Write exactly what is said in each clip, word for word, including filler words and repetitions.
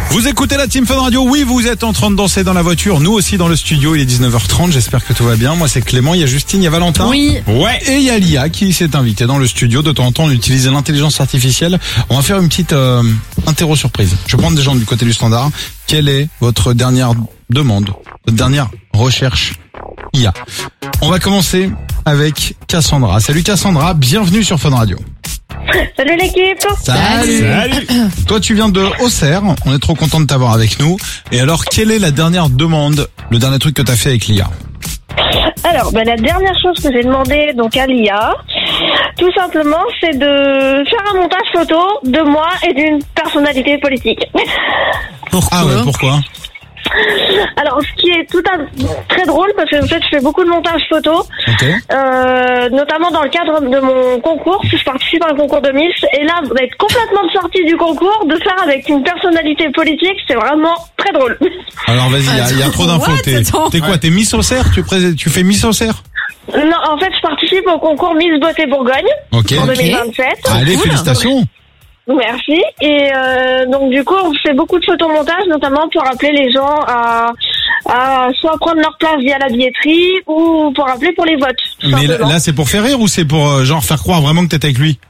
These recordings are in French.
Vous écoutez la Team Fun Radio, oui, vous êtes en train de danser dans la voiture, nous aussi dans le studio, il est dix-neuf heures trente, j'espère que tout va bien. Moi c'est Clément, il y a Justine, il y a Valentin. Oui. Ouais. Et il y a Lia qui s'est invitée dans le studio, de temps en temps on utilise l'intelligence artificielle. On va faire une petite euh, interro surprise. Je vais prendre des gens du côté du standard. Quelle est votre dernière demande, votre dernière recherche I A? On va commencer avec Cassandra. Salut Cassandra, bienvenue sur Fun Radio. Salut l'équipe. Salut. Salut. Toi tu viens de Auxerre, on est trop content de t'avoir avec nous. Et alors quelle est la dernière demande, le dernier truc que t'as fait avec l'I A? Alors ben, la dernière chose que j'ai demandé donc à l'I A, tout simplement, c'est de faire un montage photo de moi et d'une personnalité politique. Pourquoi? Ah ouais, pourquoi? Alors, ce qui est tout à très drôle, parce que en fait, je fais beaucoup de montage photo, okay. euh, notamment dans le cadre de mon concours, si je participe à un concours de Miss, et là, d'être complètement sortie du concours, de faire avec une personnalité politique, c'est vraiment très drôle. Alors vas-y, il y, y a trop d'infos. T'es, t'es quoi? T'es Miss Auxerre? Tu, pré- tu fais Miss Auxerre? Non, en fait, je participe au concours Miss Beauté Bourgogne okay. en deux mille Okay. vingt-sept. Allez, cool. Félicitations. Merci. Et euh, donc du coup, on fait beaucoup de photomontage, notamment pour appeler les gens à, à soit prendre leur place via la billetterie ou pour appeler pour les votes. Mais là, là, c'est pour faire rire ou c'est pour euh, genre faire croire vraiment que t'étais avec lui?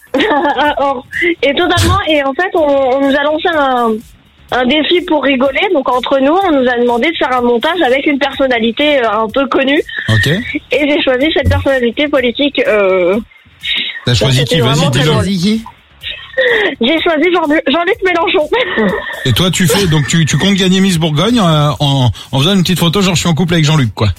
Et totalement. Et en fait, on, on nous a lancé un, un défi pour rigoler. Donc entre nous, on nous a demandé de faire un montage avec une personnalité un peu connue. Ok. Et j'ai choisi cette personnalité politique. Euh, T'as choisi qui? Vas-y, déjà. J'ai choisi Jean- Jean-Luc Mélenchon. Et toi, tu fais donc tu tu comptes gagner Miss Bourgogne euh, en en faisant une petite photo genre je suis en couple avec Jean-Luc quoi.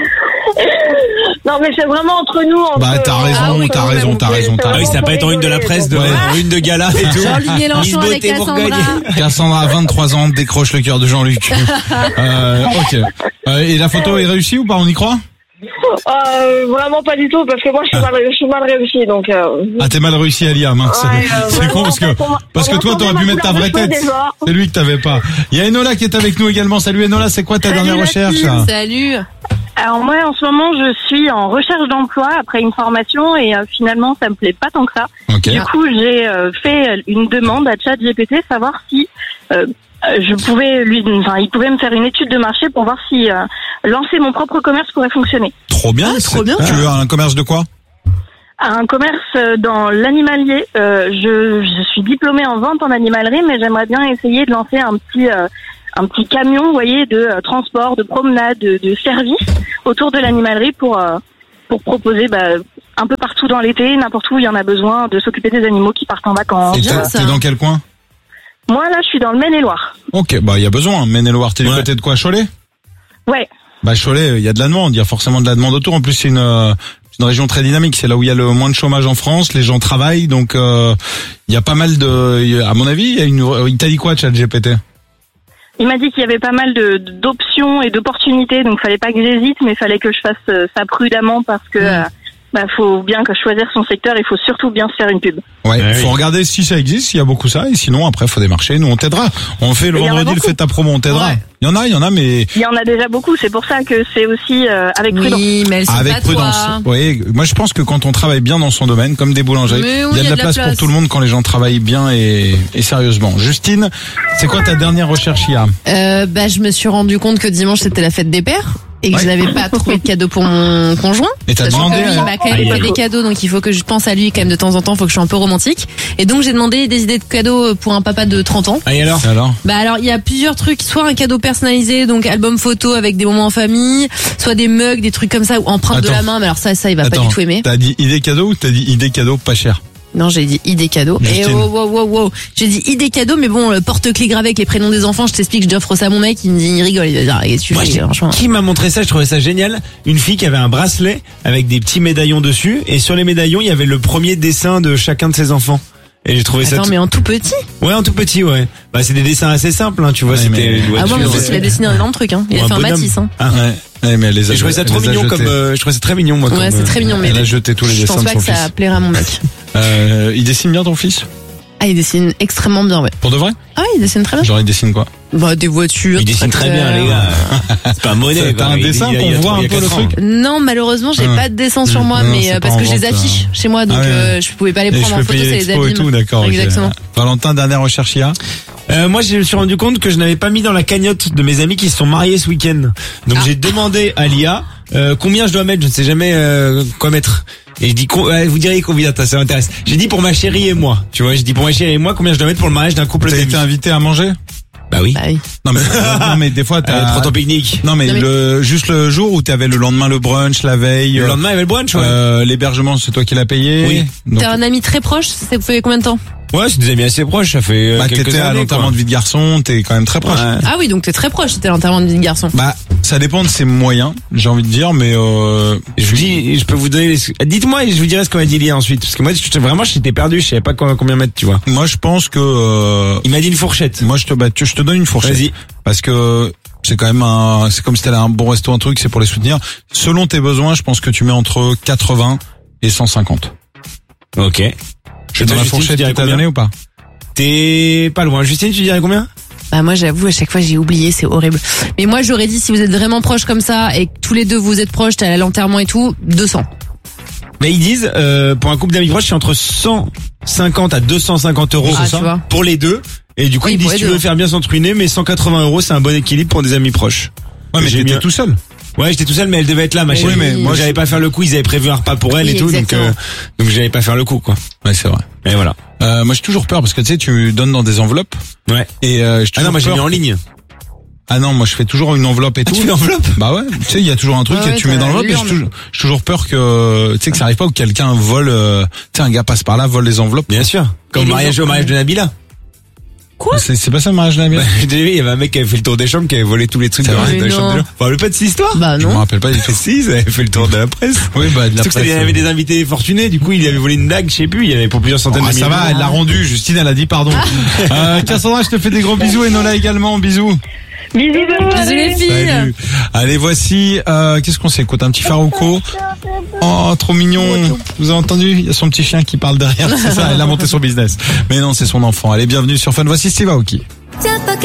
Non mais c'est vraiment entre nous. Entre, bah t'as raison, ah, oui, t'as raison, t'as raison, t'as Ah oui, raison. ça peut être en une de la presse, de, ouais. en une de gala et tout. Jean-Luc Mélenchon avec Cassandra. Cassandra, vingt-trois ans, décroche le cœur de Jean-Luc. euh, ok. Euh, et la photo est réussie ou pas? On y croit? Euh, vraiment pas du tout parce que moi je suis mal, je suis mal réussi donc. Euh... Ah t'es mal réussi Alia, mince. Ouais, euh, c'est con parce que parce que toi t'aurais pu mettre ta vraie tête. C'est lui que t'avais pas. Il y a Enola qui est avec nous également. Salut Enola, c'est quoi ta Salut dernière recherche? Team, salut. Alors moi en ce moment je suis en recherche d'emploi après une formation et euh, finalement ça me plaît pas tant que ça. Okay. Du coup j'ai euh, fait une demande à ChatGPT savoir si euh, je pouvais lui, enfin il pouvait me faire une étude de marché pour voir si euh, lancer mon propre commerce pourrait fonctionner. Trop bien, ah, trop bien. Tu veux un commerce de quoi? Un commerce dans l'animalier. Euh, je, je suis diplômée en vente en animalerie, mais j'aimerais bien essayer de lancer un petit euh, un petit camion, vous voyez, de euh, transport, de promenade, de, de service autour de l'animalerie pour euh, pour proposer bah, un peu partout dans l'été, n'importe où il y en a besoin, de s'occuper des animaux qui partent en vacances. Et t'es, t'es dans quel coin? Moi là, je suis dans le Maine-et-Loire. Ok, bah il y a besoin. Maine-et-Loire, t'es du ouais. côté de quoi? Cholet? Ouais. Bah Cholet, il y a de la demande, il y a forcément de la demande autour. En plus, c'est une, euh, une région très dynamique. C'est là où il y a le moins de chômage en France. Les gens travaillent, donc euh, il y a pas mal de. À mon avis, il y a une. Il t'a dit quoi, ChatGPT? Il m'a dit qu'il y avait pas mal de d'options et d'opportunités, donc fallait pas que j'hésite, mais fallait que je fasse ça prudemment parce que. Mmh. Bah, faut bien que choisir son secteur, il faut surtout bien se faire une pub. Ouais, ouais faut oui. regarder si ça existe, s'il y a beaucoup ça, et sinon après faut démarcher, nous on t'aidera. On fait le et vendredi le fait ta promo, on t'aidera. Ouais. Il y en a, il y en a, mais il y en a déjà beaucoup. C'est pour ça que c'est aussi euh, avec oui, prudence. Oui, mais elles sont avec pas prudence. Oui, moi je pense que quand on travaille bien dans son domaine, comme des boulangeries, oui, il y a de la, de la place, place pour tout le monde quand les gens travaillent bien et, et sérieusement. Justine, c'est quoi ta dernière recherche I A? euh, Bah je me suis rendu compte que dimanche c'était la fête des pères. Et que ouais. je n'avais pas trouvé de cadeau pour mon conjoint. Et t'as demandé euh, il m'a quand même ah, fait des cadeaux, donc il faut que je pense à lui quand même de temps en temps, il faut que je sois un peu romantique. Et donc j'ai demandé des idées de cadeaux pour un papa de trente ans. Ah, et alors? alors Bah alors il y a plusieurs trucs, soit un cadeau personnalisé, donc album photo avec des moments en famille, soit des mugs, des trucs comme ça, ou empreinte Attends. de la main, mais alors ça, ça il va Attends. pas du tout aimer. T'as dit idée cadeau ou t'as dit idée cadeau pas cher? Non, j'ai dit idée cadeau. Justine. Et wow, wow, wow, wow. J'ai dit idée cadeau, mais bon, le porte-clés gravé avec les prénoms des enfants, je t'explique, je dois ça à mon mec, il me dit, il rigole, il va dire, qu'est-ce que tu Moi, fais, franchement. Qui m'a montré ça? Je trouvais ça génial. Une fille qui avait un bracelet avec des petits médaillons dessus, et sur les médaillons, il y avait le premier dessin de chacun de ses enfants. Et j'ai trouvé Attends, ça. Attends, mais en tout petit? Ouais, en tout petit, ouais. Bah, c'est des dessins assez simples, hein, tu vois, ouais, c'était. Mais... Ah, moi, mon fils, il a dessiné un énorme truc, hein. Il a fait un Matisse, hein. Ah, ouais. Ouais, mais elle les a, et je trouvais ça trop mignon comme, euh, je trouvais ça très mignon, moi. Ouais, comme, c'est très mignon, mais. Elle a jeté tous les dessins de son fils. Je pense pas que ça plaira à mon mec. euh, il dessine bien ton fils? Ah, il dessine extrêmement bien, ouais. Pour de vrai? Ah, il dessine très bien. Genre, il dessine quoi? Bah, des voitures. Il dessine très bien, les gars. C'est pas Monet. T'as un dessin qu'on voit un peu le truc? Non, malheureusement, j'ai pas de dessin sur moi, mais parce que je les affiche chez moi, donc je pouvais pas les prendre en photo, ça les abîme. D'accord. Exactement. Valentin, dernière recherche I A? Euh, moi, je me suis rendu compte que je n'avais pas mis dans la cagnotte de mes amis qui se sont mariés ce week-end. Donc Ah. j'ai demandé à l'I A euh, combien je dois mettre. Je ne sais jamais euh, quoi mettre. Et je dis, euh, vous diriez combien, ça m'intéresse. J'ai dit pour ma chérie et moi. Tu vois, j'ai dit pour ma chérie et moi combien je dois mettre pour le mariage d'un couple T'as d'amis. été invité à manger? Bah oui. Bah oui. Non mais, non mais des fois Euh, t'as... prends ton pique-nique. Non mais, Non, mais- le juste le jour où t'avais le lendemain le brunch, la veille, Le euh, lendemain, il y avait le brunch, ouais. euh, l'hébergement c'est toi qui l'as payé. Oui. Donc, T'as un ami très proche, ça vous fait combien de temps? Ouais, c'est des amis assez proches, ça fait euh, bah, quelques t'étais à années, l'enterrement quoi. de vie de garçon, t'es quand même très proche. Ouais. Ah oui, donc t'es très proche, c'était l'enterrement de vie de garçon. Bah ça dépend de ses moyens, j'ai envie de dire, mais euh, Je vous dis, je peux vous donner les... Dites-moi et je vous dirai ce qu'on a dit l'I A ensuite. Parce que moi, je- vraiment, j'étais perdu, je savais pas combien combien mettre, tu vois. moi je pense que euh, Il m'a dit une fourchette. moi je te bah, tu- je te donne une fourchette. Vas-y. Parce que c'est quand même un, c'est comme si t'allais à un bon resto, un truc, c'est pour les soutenir. Selon tes besoins, je pense que tu mets entre quatre-vingts et cent cinquante. Ok. Je te donne la Justine, tu fourchette dirais que t'as combien donnée ou pas? T'es pas loin. Justine, tu dirais combien? Bah moi j'avoue à chaque fois j'ai oublié, c'est horrible. Mais moi j'aurais dit si vous êtes vraiment proches comme ça et que tous les deux vous êtes proches, t'es à l'enterrement et tout, deux cents. Mais ils disent, euh, pour un couple d'amis proches, c'est entre cent cinquante à deux cent cinquante euros Ah, tu vois. pour les deux. Et du coup, Oui, ils pour disent, les si tu deux. veux faire bien s'entruiner, mais cent quatre-vingts euros, c'est un bon équilibre pour des amis proches. Ouais, mais J'ai t'étais mis- tout seul. Ouais, j'étais tout seul, mais elle devait être là, ma Oui, chérie. mais moi, moi, j'allais je- pas faire le coup. Ils avaient prévu un repas pour elle Oui, et tout, donc exactement. euh, donc j'allais pas faire le coup, quoi. Ouais, c'est vrai. Et voilà. Euh, moi j'ai toujours peur parce que tu sais, tu donnes dans des enveloppes Ouais. et euh, j'ai Ah non, toujours moi j'ai peur mis en que- ligne. Ah non, moi je fais toujours une enveloppe et Ah, tout. tu fais l'enveloppe? Bah ouais, tu sais, il y a toujours un truc Ouais, et tu ouais, mets dans t'as l'enveloppe et j'ai l'urne. toujours, j'ai toujours peur que, tu sais, que ça arrive pas ou que quelqu'un vole, euh, tu sais, un gars passe par là, vole les enveloppes. Bien sûr. Comme Et le les mariage gens- au mariage de Nabila. Quoi? C'est, c'est pas ça le mariage de la mienne? Je l'ai vu, il y avait un mec qui avait fait le tour des chambres, qui avait volé tous les trucs C'est dans, vrai? dans les Mais chambres non. des gens. Vous vous rappelez pas de cette histoire? Bah Je me non. rappelle pas du tout. Si, ils avaient fait le tour de la presse. Oui, bah, de la Surtout que presse. il y avait des invités fortunés, du coup, il avait volé une dague, je sais plus, il y avait pour plusieurs centaines Ah, de ça milliers va, elle l'a rendu. Justine, elle a dit pardon. Euh, Cassandra, je te fais des gros bisous et Nola également. Bisous. Bisous, bisous. Bisous les filles. Salut. Allez, voici, euh, qu'est-ce qu'on s'écoute? Un petit Farouko. Oh, trop mignon. Vous avez entendu? Il y a son petit chien qui parle derrière. C'est ça, elle a monté son business. Mais non, c'est son enfant. Allez, bienvenue sur Fun. Voici Steve Aoki.